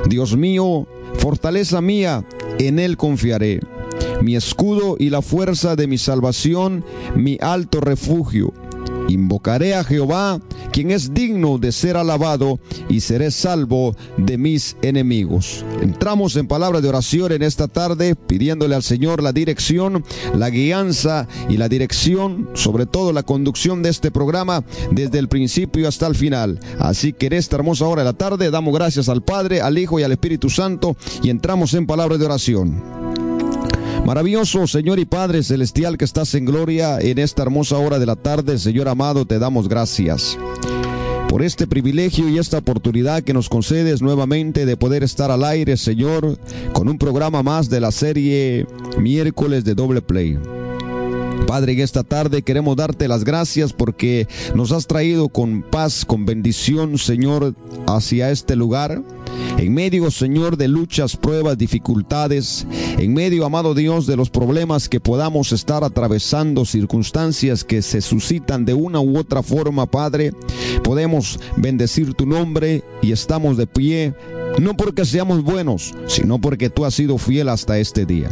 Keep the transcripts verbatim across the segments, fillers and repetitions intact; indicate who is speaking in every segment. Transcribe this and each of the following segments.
Speaker 1: Dios mío, fortaleza mía, en Él confiaré. Mi escudo y la fuerza de mi salvación, mi alto refugio. Invocaré a Jehová, quien es digno de ser alabado, y seré salvo de mis enemigos. Entramos en palabra de oración en esta tarde, pidiéndole al Señor la dirección, la guianza y la dirección, sobre todo la conducción de este programa, desde el principio hasta el final. Así que en esta hermosa hora de la tarde, damos gracias al Padre, al Hijo y al Espíritu Santo, y entramos en palabra de oración. Maravilloso Señor y Padre Celestial que estás en gloria en esta hermosa hora de la tarde, Señor amado, te damos gracias por este privilegio y esta oportunidad que nos concedes nuevamente de poder estar al aire, Señor, con un programa más de la serie Miércoles de Doble Play. Padre, en esta tarde queremos darte las gracias porque nos has traído con paz, con bendición, Señor, hacia este lugar. En medio, Señor, de luchas, pruebas, dificultades, en medio, amado Dios, de los problemas que podamos estar atravesando, circunstancias que se suscitan de una u otra forma, Padre, podemos bendecir tu nombre y estamos de pie, no porque seamos buenos, sino porque tú has sido fiel hasta este día.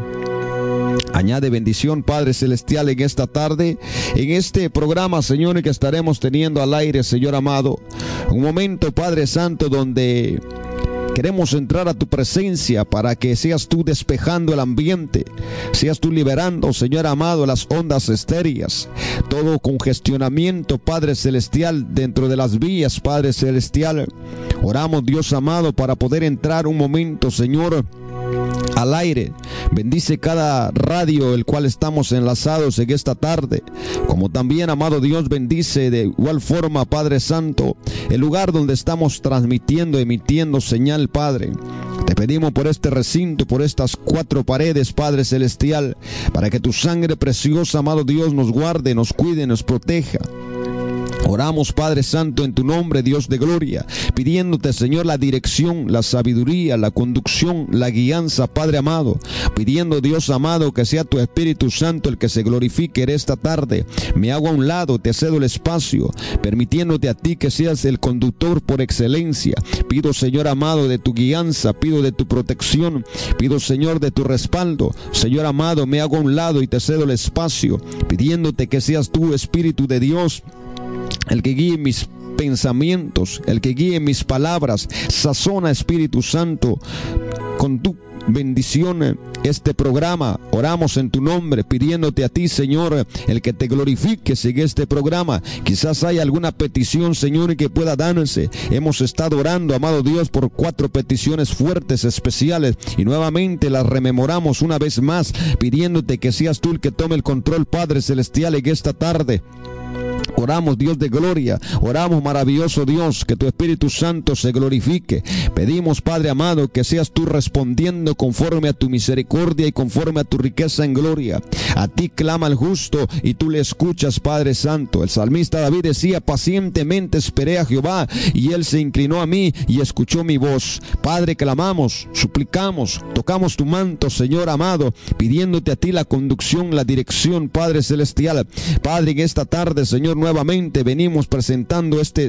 Speaker 1: Añade bendición, Padre Celestial, en esta tarde, en este programa, Señor, que estaremos teniendo al aire, Señor amado. Un momento, Padre Santo, donde queremos entrar a tu presencia para que seas tú despejando el ambiente, seas tú liberando, Señor amado, las ondas estéreas, todo congestionamiento, Padre Celestial, dentro de las vías, Padre Celestial. Oramos, Dios amado, para poder entrar un momento, Señor, al aire. Bendice cada radio el cual estamos enlazados en esta tarde, como también, amado Dios, bendice de igual forma, Padre Santo, el lugar donde estamos transmitiendo, emitiendo señal, Padre. Te pedimos por este recinto, por estas cuatro paredes, Padre Celestial, para que tu sangre preciosa, amado Dios, nos guarde, nos cuide, nos proteja. Oramos, Padre Santo, en tu nombre, Dios de gloria, pidiéndote, Señor, la dirección, la sabiduría, la conducción, la guianza, Padre amado, pidiendo, Dios amado, que sea tu Espíritu Santo el que se glorifique en esta tarde. Me hago a un lado, te cedo el espacio, permitiéndote a ti que seas el conductor por excelencia. Pido, Señor amado, de tu guianza, pido de tu protección, pido, Señor, de tu respaldo. Señor amado, me hago a un lado y te cedo el espacio, pidiéndote que seas tú, Espíritu de Dios, el que guíe mis pensamientos, el que guíe mis palabras. Sazona, Espíritu Santo, con tu bendición este programa. Oramos en tu nombre, pidiéndote a ti, Señor, el que te glorifiques en este programa. Quizás hay alguna petición, Señor, que pueda darse. Hemos estado orando, amado Dios, por cuatro peticiones fuertes, especiales, y nuevamente las rememoramos una vez más, pidiéndote que seas tú el que tome el control, Padre Celestial, en esta tarde. Oramos, Dios de gloria, oramos, maravilloso Dios, que tu Espíritu Santo se glorifique. Pedimos, Padre amado, que seas tú respondiendo conforme a tu misericordia y conforme a tu riqueza en gloria. A ti clama el justo y tú le escuchas, Padre Santo. El salmista David decía: pacientemente esperé a Jehová y él se inclinó a mí y escuchó mi voz. Padre, clamamos, suplicamos, tocamos tu manto, Señor amado, pidiéndote a ti la conducción, la dirección, Padre Celestial. Padre, en esta tarde, Señor, nuevamente venimos presentando este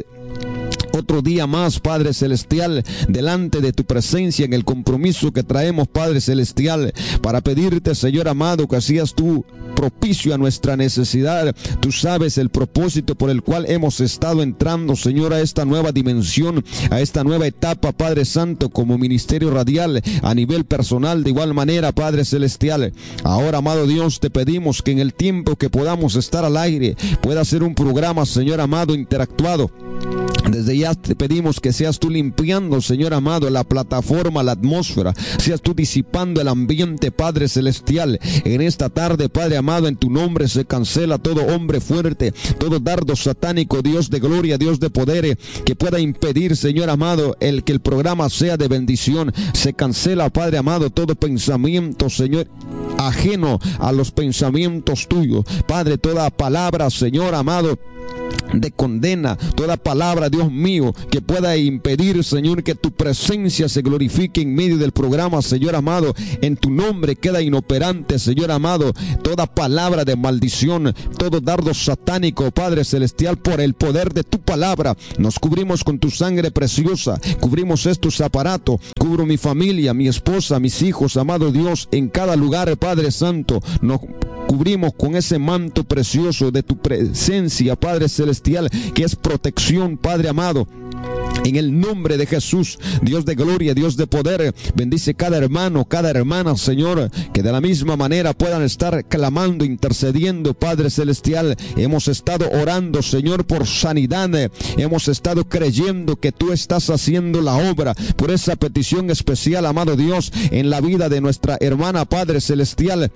Speaker 1: otro día más, Padre Celestial, delante de tu presencia, en el compromiso que traemos, Padre Celestial, para pedirte, Señor amado, que seas tú propicio a nuestra necesidad. Tú sabes el propósito por el cual hemos estado entrando, Señor, a esta nueva dimensión, a esta nueva etapa, Padre Santo, como ministerio radial, a nivel personal, de igual manera, Padre Celestial. Ahora, amado Dios, te pedimos que en el tiempo que podamos estar al aire, pueda ser un programa, Señor amado, interactuado. Desde ya te pedimos que seas tú limpiando, Señor amado, la plataforma, la atmósfera, seas tú disipando el ambiente, Padre Celestial. En esta tarde, Padre amado, en tu nombre se cancela todo hombre fuerte, todo dardo satánico, Dios de gloria, Dios de poder, que pueda impedir, Señor amado, el que el programa sea de bendición. Se cancela, Padre amado, todo pensamiento, Señor, ajeno a los pensamientos tuyos. Padre, toda palabra, Señor amado, de condena, toda palabra, Dios mío, que pueda impedir, Señor, que tu presencia se glorifique en medio del programa, Señor amado, en tu nombre queda inoperante, Señor amado, toda palabra de maldición, todo dardo satánico, Padre celestial, por el poder de tu palabra, nos cubrimos con tu sangre preciosa, cubrimos estos aparatos, cubro mi familia, mi esposa, mis hijos, amado Dios, en cada lugar, Padre Santo, nos cubrimos con ese manto precioso de tu presencia, Padre celestial, que es protección, Padre amado. En el nombre de Jesús, Dios de gloria, Dios de poder, bendice cada hermano, cada hermana, Señor, que de la misma manera puedan estar clamando, intercediendo, Padre celestial. Hemos estado orando, Señor, por sanidad. Hemos estado creyendo que tú estás haciendo la obra por esa petición especial, amado Dios, en la vida de nuestra hermana, Padre celestial,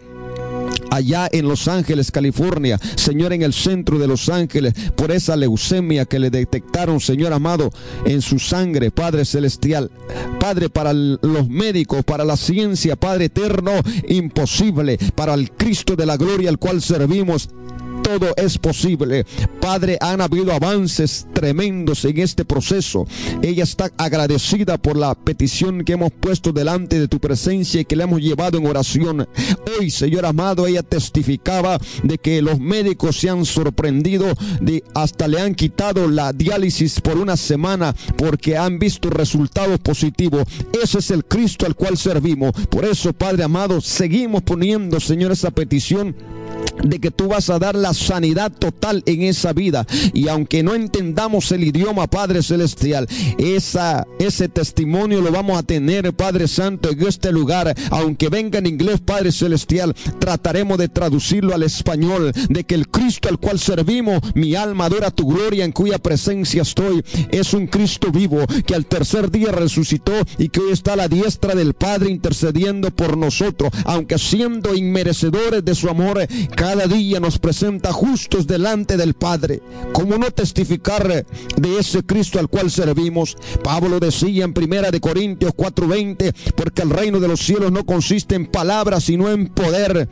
Speaker 1: allá en Los Ángeles, California, Señor, en el centro de Los Ángeles, por esa leucemia que le detectaron, Señor amado, en su sangre, Padre celestial. Padre, para los médicos, para la ciencia, Padre eterno, imposible. Para el Cristo de la gloria al cual servimos, todo es posible. Padre, han habido avances tremendos en este proceso. Ella está agradecida por la petición que hemos puesto delante de tu presencia y que le hemos llevado en oración. Hoy, Señor amado, ella testificaba de que los médicos se han sorprendido, de hasta le han quitado la diálisis por una semana porque han visto resultados positivos. Ese es el Cristo al cual servimos. Por eso, Padre amado, seguimos poniendo, Señor, esa petición de que tú vas a dar la sanidad total en esa vida. Y aunque no entendamos el idioma, Padre celestial, esa, ese testimonio lo vamos a tener, Padre santo, en este lugar. Aunque venga en inglés, Padre celestial, trataremos de traducirlo al español, de que el Cristo al cual servimos, mi alma adora tu gloria, en cuya presencia estoy, es un Cristo vivo, que al tercer día resucitó y que hoy está a la diestra del Padre intercediendo por nosotros. Aunque siendo inmerecedores de su amor, cada día nos presenta justos delante del Padre. ¿Cómo no testificar de ese Cristo al cual servimos? Pablo decía en primera de Corintios cuatro veinte, porque el reino de los cielos no consiste en palabras, sino en poder.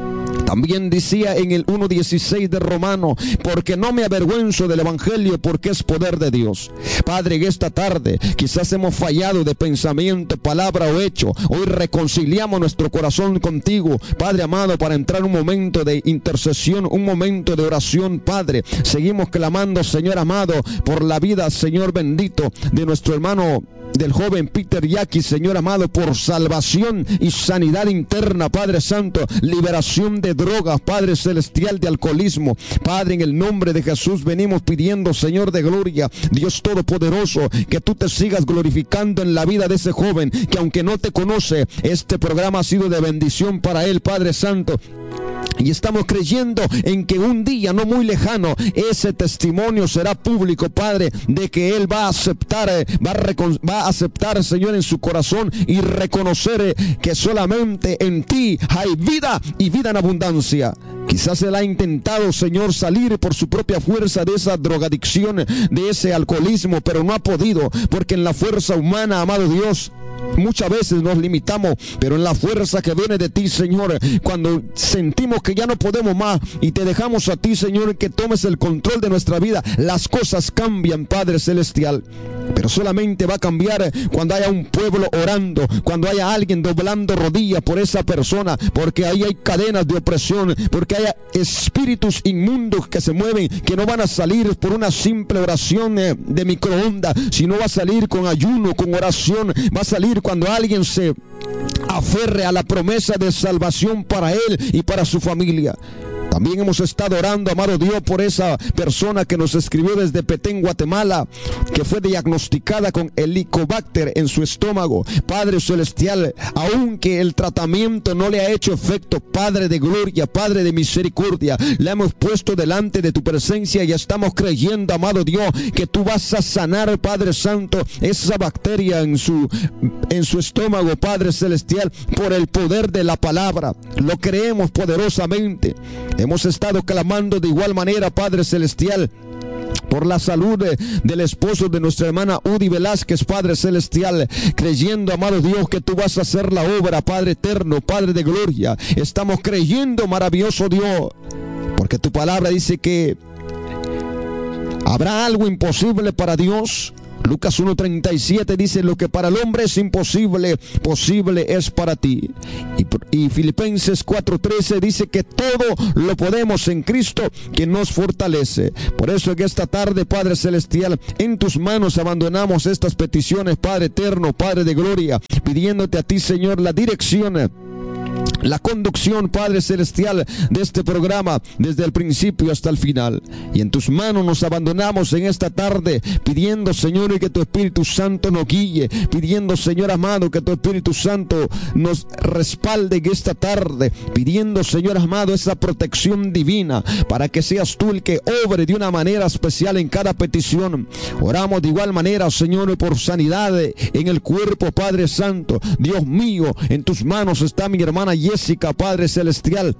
Speaker 1: También decía en el uno dieciséis de Romano, porque no me avergüenzo del evangelio, porque es poder de Dios. Padre, en esta tarde quizás hemos fallado de pensamiento, palabra o hecho. Hoy reconciliamos nuestro corazón contigo, Padre amado, para entrar en un momento de intercesión, un momento de oración, Padre. Seguimos clamando, Señor amado, por la vida, Señor bendito, de nuestro hermano, del joven Peter Yaqui, Señor amado, por salvación y sanidad interna, Padre santo, liberación de drogas, Padre celestial, de alcoholismo. Padre, en el nombre de Jesús venimos pidiendo, Señor de gloria, Dios todopoderoso, que tú te sigas glorificando en la vida de ese joven, que aunque no te conoce, este programa ha sido de bendición para él, Padre santo. Y estamos creyendo en que un día no muy lejano ese testimonio será público, Padre, de que él va a aceptar, va a, va a aceptar, Señor, en su corazón y reconocer que solamente en ti hay vida y vida en abundancia. Quizás él ha intentado, Señor, salir por su propia fuerza de esa drogadicción, de ese alcoholismo, pero no ha podido, porque en la fuerza humana, amado Dios, muchas veces nos limitamos, pero en la fuerza que viene de ti, Señor, cuando sentimos que ya no podemos más y te dejamos a ti, Señor, que tomes el control de nuestra vida, las cosas cambian, Padre celestial. Pero solamente va a cambiar cuando haya un pueblo orando, cuando haya alguien doblando rodillas por esa persona, porque ahí hay cadenas de opresión, porque hay espíritus inmundos que se mueven, que no van a salir por una simple oración de microondas, sino va a salir con ayuno, con oración, va a salir cuando alguien se aferre a la promesa de salvación para él y para su familia. También hemos estado orando, amado Dios, por esa persona que nos escribió desde Petén, Guatemala, que fue diagnosticada con helicobacter en su estómago. Padre celestial, aunque el tratamiento no le ha hecho efecto, Padre de gloria, Padre de misericordia, la hemos puesto delante de tu presencia y estamos creyendo, amado Dios, que tú vas a sanar, Padre santo, esa bacteria en su, en su estómago, Padre celestial, por el poder de la palabra. Lo creemos poderosamente. Hemos estado clamando de igual manera, Padre celestial, por la salud de, del esposo de nuestra hermana Udi Velázquez, Padre celestial, creyendo, amado Dios, que tú vas a hacer la obra, Padre eterno, Padre de gloria. Estamos creyendo, maravilloso Dios, porque tu palabra dice que ¿Habrá algo imposible para Dios? Lucas uno treinta y siete dice: lo que para el hombre es imposible, posible es para ti. Y, y Filipenses cuatro trece dice que todo lo podemos en Cristo que nos fortalece. Por eso en esta tarde, Padre Celestial, en tus manos abandonamos estas peticiones, Padre eterno, Padre de gloria, pidiéndote a ti, Señor, la dirección, la conducción, Padre Celestial, de este programa desde el principio hasta el final. Y en tus manos nos abandonamos en esta tarde, pidiendo, Señor, y que tu Espíritu Santo nos guíe, pidiendo, Señor amado, que tu Espíritu Santo nos respalde en esta tarde, pidiendo, Señor amado, esa protección divina para que seas tú el que obre de una manera especial en cada petición. Oramos de igual manera, Señor, por sanidad en el cuerpo, Padre Santo. Dios mío, en tus manos está mi hermana Jessica, Padre Celestial.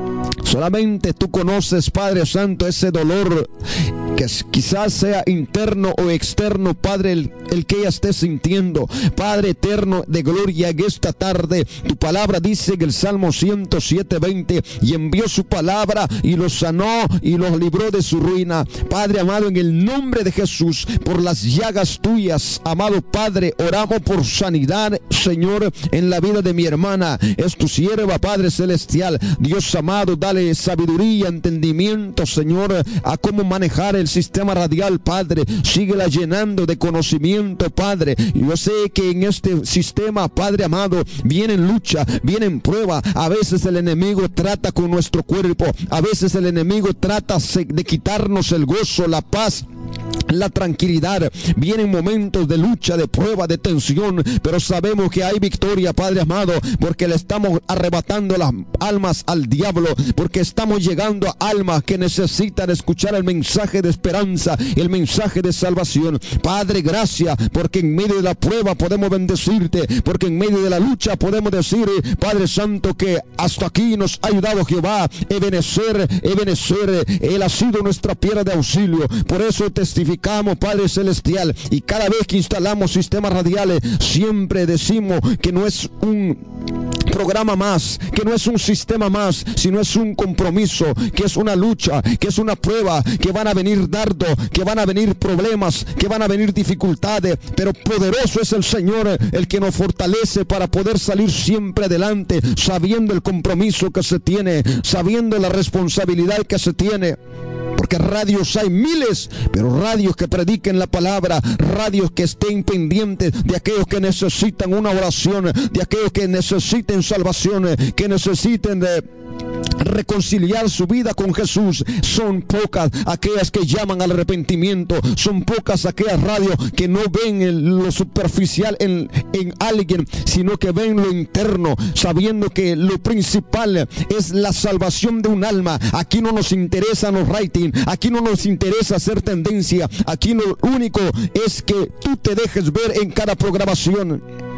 Speaker 1: Solamente tú conoces, Padre Santo, ese dolor que quizás sea interno o externo, Padre, el, el que ella esté sintiendo. Padre eterno de gloria, en esta tarde tu palabra dice en el Salmo ciento siete veinte: y envió su palabra y los sanó y los libró de su ruina. Padre amado, en el nombre de Jesús, por las llagas tuyas, amado Padre, oramos por sanidad, Señor, en la vida de mi hermana. Es tu sierva, Padre Celestial. Dios amado, dale sabiduría, entendimiento, Señor, a cómo manejar el sistema radial, Padre. Síguela llenando de conocimiento, Padre. Yo sé que en este sistema, Padre amado, viene lucha, viene prueba. A veces el enemigo trata con nuestro cuerpo, a veces el enemigo trata de quitarnos el gozo, la paz, la tranquilidad. Vienen momentos de lucha, de prueba, de tensión, pero sabemos que hay victoria, Padre amado, porque le estamos arrebatando las almas al diablo, porque estamos llegando a almas que necesitan escuchar el mensaje de esperanza, el mensaje de salvación. Padre, gracias, porque en medio de la prueba podemos bendecirte, porque en medio de la lucha podemos decir, Padre Santo, que hasta aquí nos ha ayudado Jehová. Ebenecer, Ebenecer, Él ha sido nuestra piedra de auxilio. Por eso testificamos, Padre Celestial, y cada vez que instalamos sistemas radiales, siempre decimos que no es un programa más, que no es un sistema más, sino es un compromiso, que es una lucha, que es una prueba, que van a venir dardos, que van a venir problemas, que van a venir dificultades, pero poderoso es el Señor, el que nos fortalece para poder salir siempre adelante, sabiendo el compromiso que se tiene, sabiendo la responsabilidad que se tiene. Porque radios hay miles, pero radios que prediquen la palabra, radios que estén pendientes de aquellos que necesitan una oración, de aquellos que necesiten salvación, que necesiten de reconciliar su vida con Jesús. Son pocas aquellas que llaman al arrepentimiento, son pocas aquellas radios que no ven el, lo superficial en, en alguien, sino que ven lo interno, sabiendo que lo principal es la salvación de un alma. Aquí no nos interesan los ratings, aquí no nos interesa hacer tendencia, aquí lo único es que tú te dejes ver en cada programación.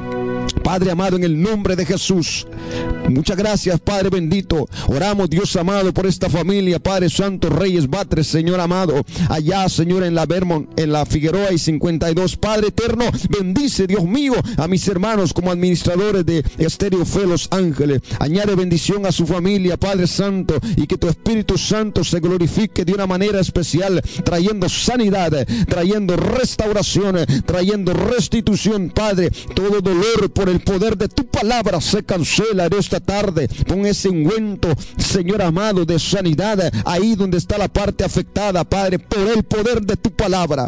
Speaker 1: Padre amado, en el nombre de Jesús, muchas gracias, Padre bendito. Oramos, Dios amado, por esta familia, Padre Santo, Reyes Batres, Señor amado, allá, Señor, en la Vermont, en la Figueroa y cincuenta y dos. Padre eterno, bendice, Dios mío, a mis hermanos como administradores de Estéreo Fe Los Ángeles. Añade bendición a su familia, Padre Santo, y que tu Espíritu Santo se glorifique de una manera especial, trayendo sanidad, trayendo restauración, trayendo restitución, Padre. Todo dolor, por el poder de tu palabra, se cancela en esta tarde. Pon ese ungüento, Señor amado, de sanidad ahí donde está la parte afectada, Padre, por el poder de tu palabra.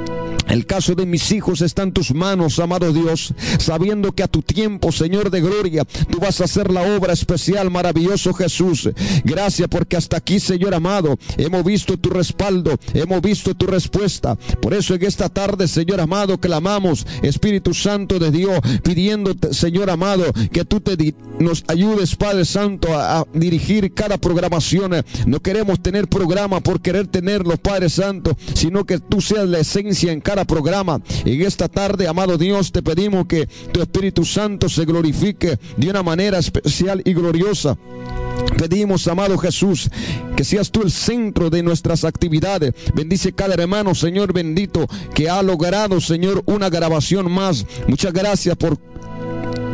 Speaker 1: El caso de mis hijos está en tus manos, amado Dios, sabiendo que a tu tiempo, Señor de gloria, tú vas a hacer la obra especial, maravilloso Jesús. Gracias porque hasta aquí, Señor amado, hemos visto tu respaldo, hemos visto tu respuesta. Por eso en esta tarde, Señor amado, clamamos, Espíritu Santo de Dios, pidiéndote, Señor amado, que tú te nos ayudes, Padre Santo, a, a dirigir cada programación. No queremos tener programa por querer tenerlo, Padre Santo, sino que tú seas la esencia en cada programa. En esta tarde, amado Dios, te pedimos que tu Espíritu Santo se glorifique de una manera especial y gloriosa. Pedimos, amado Jesús, que seas tú el centro de nuestras actividades. Bendice cada hermano, Señor bendito, que ha logrado, Señor, una grabación más. Muchas gracias por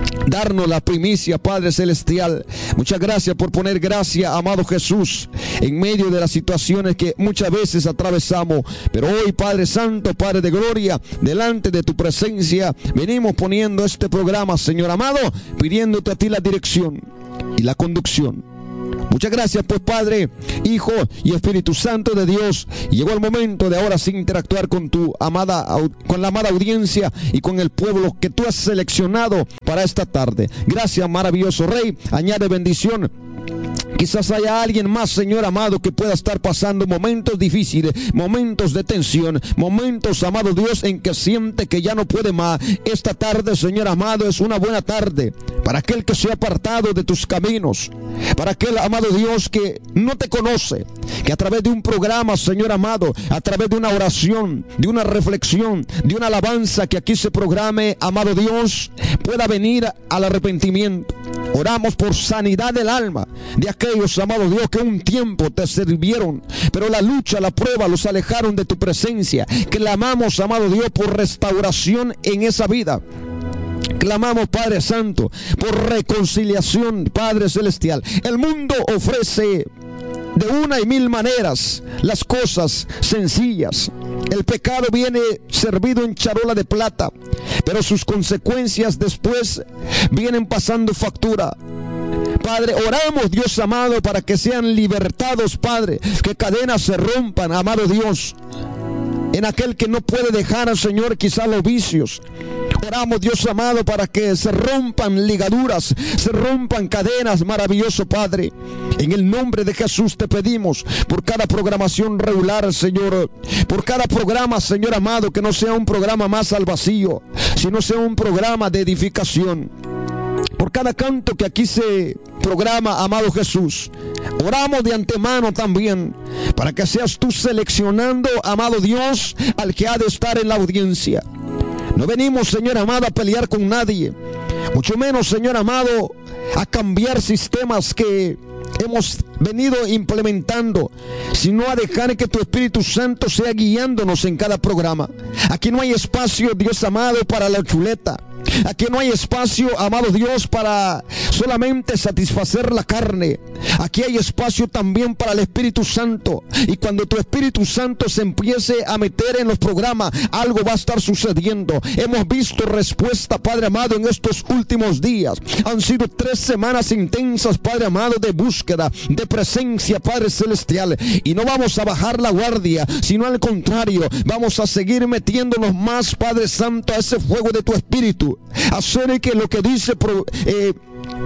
Speaker 1: darnos la primicia, Padre Celestial. Muchas gracias por poner gracia, amado Jesús, en medio de las situaciones que muchas veces atravesamos. Pero hoy, Padre Santo, Padre de Gloria, delante de tu presencia, venimos poniendo este programa, Señor amado, pidiéndote a ti la dirección y la conducción. Muchas gracias, pues, Padre, Hijo y Espíritu Santo de Dios. Y llegó el momento de ahora sí interactuar con tu amada, con la amada audiencia y con el pueblo que tú has seleccionado para esta tarde. Gracias, maravilloso Rey. Añade bendición. Quizás haya alguien más, Señor amado, que pueda estar pasando momentos difíciles, momentos de tensión, momentos, amado Dios, en que siente que ya no puede más. Esta tarde, Señor amado, es una buena tarde para aquel que se ha apartado de tus caminos, para aquel, amado Dios, que no te conoce, que a través de un programa, Señor amado, a través de una oración, de una reflexión, de una alabanza que aquí se programe, amado Dios, pueda venir al arrepentimiento. Oramos por sanidad del alma de aquellos, amado Dios, que un tiempo te sirvieron, pero la lucha, la prueba los alejaron de tu presencia. Clamamos, amado Dios, por restauración en esa vida. Clamamos, Padre Santo, por reconciliación, Padre Celestial. El mundo ofrece de una y mil maneras las cosas sencillas. El pecado viene servido en charola de plata, pero sus consecuencias después vienen pasando factura. Padre, oramos, Dios amado, para que sean libertados, Padre, que cadenas se rompan, amado Dios, en aquel que no puede dejar, Señor, quizá los vicios. Oramos, Dios amado, para que se rompan ligaduras, se rompan cadenas, maravilloso Padre. En el nombre de Jesús te pedimos por cada programación regular, Señor, por cada programa, Señor amado, que no sea un programa más al vacío, sino sea un programa de edificación. Por cada canto que aquí se programa, amado Jesús, oramos de antemano también para que seas tú seleccionando, amado Dios, al que ha de estar en la audiencia. No venimos, Señor amado, a pelear con nadie, mucho menos, Señor amado, a cambiar sistemas que hemos venido implementando, sino a dejar que tu Espíritu Santo sea guiándonos en cada programa. Aquí no hay espacio, Dios amado, para la chuleta. Aquí no hay espacio, amado Dios, para solamente satisfacer la carne. Aquí hay espacio también para el Espíritu Santo. Y cuando tu Espíritu Santo se empiece a meter en los programas, algo va a estar sucediendo. Hemos visto respuesta, Padre amado, en estos últimos días. Han sido tres semanas intensas, Padre amado, de búsqueda, de presencia, Padre Celestial. Y no vamos a bajar la guardia, sino al contrario, vamos a seguir metiéndonos más, Padre Santo, a ese fuego de tu Espíritu. Hacer que lo que dice eh,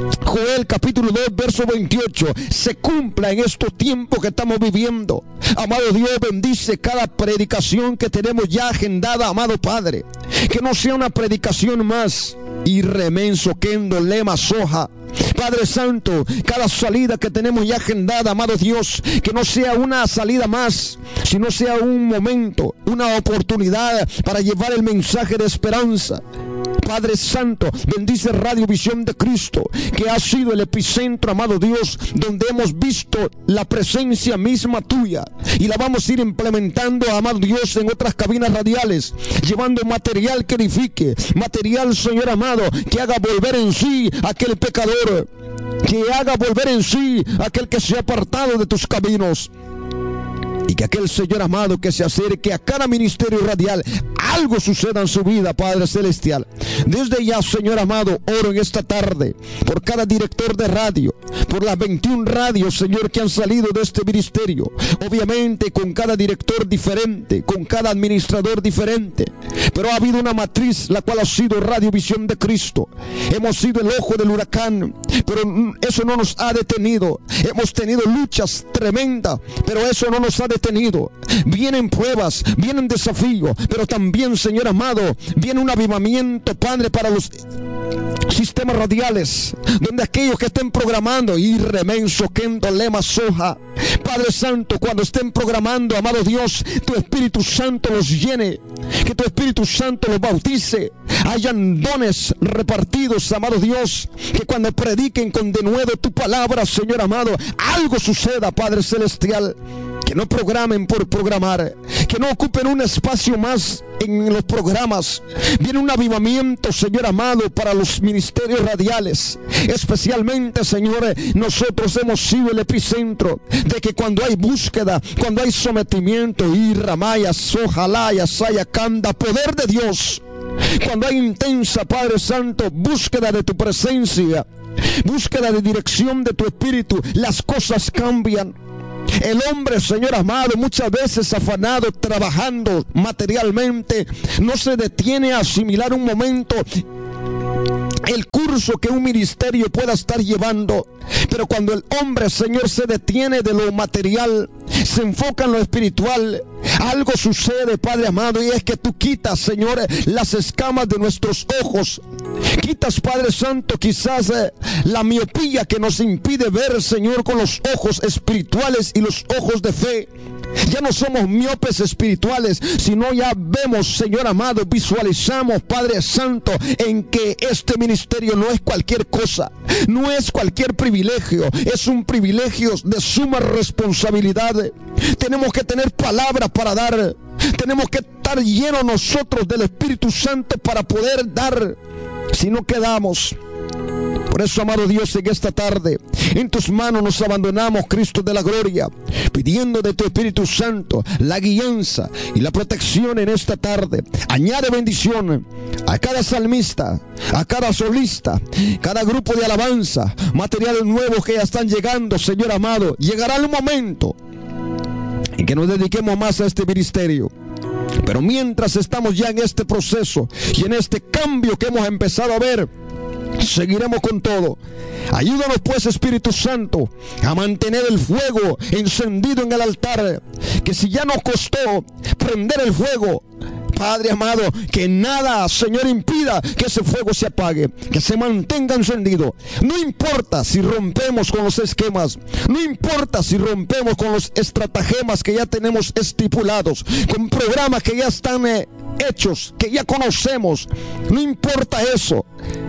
Speaker 1: Joel capítulo dos verso veintiocho se cumpla en estos tiempos que estamos viviendo. Amado Dios, bendice cada predicación que tenemos ya agendada, amado Padre. Que no sea una predicación más. Y remenso kendo lema soja. Padre Santo, cada salida que tenemos ya agendada, amado Dios, que no sea una salida más, sino sea un momento, una oportunidad para llevar el mensaje de esperanza. Padre Santo, bendice Radio Visión de Cristo, que ha sido el epicentro, amado Dios, donde hemos visto la presencia misma tuya, y la vamos a ir implementando, amado Dios, en otras cabinas radiales, llevando material que edifique, material, Señor amado, que haga volver en sí a aquel pecador, que haga volver en sí a aquel que se ha apartado de tus caminos. Y que aquel Señor amado que se acerque a cada ministerio radial, algo suceda en su vida, Padre Celestial. Desde ya, Señor amado, oro en esta tarde por cada director de radio, por las veintiuna radios, Señor, que han salido de este ministerio. Obviamente con cada director diferente, con cada administrador diferente. Pero ha habido una matriz, la cual ha sido Radio Visión de Cristo. Hemos sido el ojo del huracán, pero eso no nos ha detenido. Hemos tenido luchas tremendas, pero eso no nos ha detenido. Detenido. Vienen pruebas, vienen desafíos, pero también, Señor amado, viene un avivamiento, Padre, para los sistemas radiales, donde aquellos que estén programando, y remenso kendo lema soja, Padre Santo, cuando estén programando, amado Dios, tu Espíritu Santo los llene, que tu Espíritu Santo los bautice, hayan dones repartidos, amado Dios, que cuando prediquen con denuedo tu palabra, Señor amado, algo suceda, Padre Celestial. Que no programen por programar, que no ocupen un espacio más en los programas. Viene un avivamiento, Señor amado, para los ministerios radiales. Especialmente, Señor, nosotros hemos sido el epicentro de que cuando hay búsqueda, cuando hay sometimiento, y ramaya, sojalaya, sayacanda, poder de Dios, cuando hay intensa, Padre Santo, búsqueda de tu presencia, búsqueda de dirección de tu espíritu, las cosas cambian. El hombre, Señor amado, muchas veces afanado, trabajando materialmente, no se detiene a asimilar un momento el curso que un ministerio pueda estar llevando. Pero cuando el hombre, Señor, se detiene de lo material, se enfoca en lo espiritual, algo sucede, Padre amado, y es que tú quitas, Señor, las escamas de nuestros ojos. Quitas, Padre Santo, quizás eh, la miopía que nos impide ver, Señor, con los ojos espirituales y los ojos de fe. Ya no somos miopes espirituales, sino ya vemos, Señor amado, visualizamos, Padre Santo, en que este ministerio no es cualquier cosa, no es cualquier privilegio, es un privilegio de suma responsabilidad. Tenemos que tener palabra para dar, tenemos que estar llenos nosotros del Espíritu Santo para poder dar. Si no quedamos. Por eso, amado Dios, en esta tarde, en tus manos nos abandonamos, Cristo de la gloria, pidiendo de tu Espíritu Santo la guianza y la protección en esta tarde. Añade bendición a cada salmista, a cada solista, cada grupo de alabanza, materiales nuevos que ya están llegando, Señor amado. Llegará el momento en que nos dediquemos más a este ministerio. Pero mientras estamos ya en este proceso y en este cambio que hemos empezado a ver, seguiremos con todo. Ayúdanos pues, Espíritu Santo, a mantener el fuego encendido en el altar, que si ya nos costó prender el fuego, Padre amado, que nada, Señor, impida que ese fuego se apague, que se mantenga encendido. No importa si rompemos con los esquemas, no importa si rompemos con los estratagemas que ya tenemos estipulados, con programas que ya están eh, hechos, que ya conocemos. No importa eso.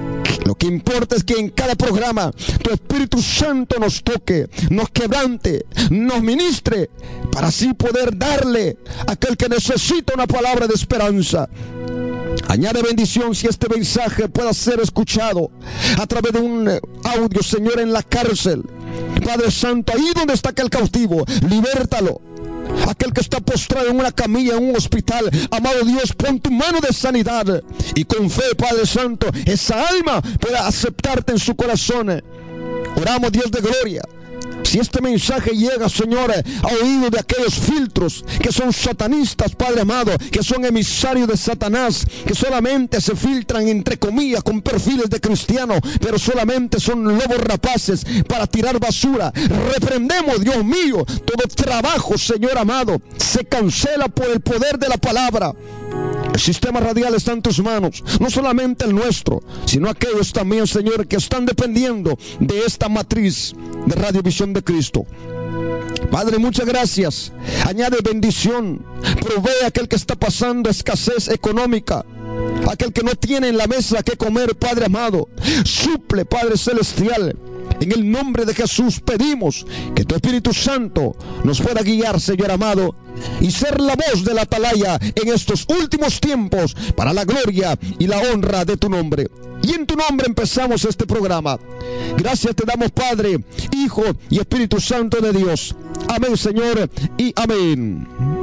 Speaker 1: Lo que importa es que en cada programa tu Espíritu Santo nos toque, nos quebrante, nos ministre, para así poder darle a aquel que necesita una palabra de esperanza. Añade bendición si este mensaje pueda ser escuchado a través de un audio, Señor, en la cárcel. Padre Santo, ahí donde está aquel cautivo, libértalo. Aquel que está postrado en una camilla, en un hospital, amado Dios, pon tu mano de sanidad, y con fe, Padre Santo, esa alma pueda aceptarte en su corazón. Oramos, Dios de gloria. Si este mensaje llega, Señor, a oídos de aquellos filtros que son satanistas, Padre amado, que son emisarios de Satanás, que solamente se filtran, entre comillas, con perfiles de cristianos, pero solamente son lobos rapaces para tirar basura, reprendemos, Dios mío, todo trabajo, Señor amado, se cancela por el poder de la palabra. El sistema radial está en tus manos, no solamente el nuestro, sino aquellos también, Señor, que están dependiendo de esta matriz de Radio Visión de Cristo. Padre, muchas gracias. Añade bendición, provee a aquel que está pasando escasez económica, aquel que no tiene en la mesa que comer, Padre amado. Suple, Padre celestial. En el nombre de Jesús pedimos que tu Espíritu Santo nos pueda guiar, Señor amado, y ser la voz de la atalaya en estos últimos tiempos para la gloria y la honra de tu nombre. Y en tu nombre empezamos este programa. Gracias te damos, Padre, Hijo y Espíritu Santo de Dios. Amén, Señor, y amén.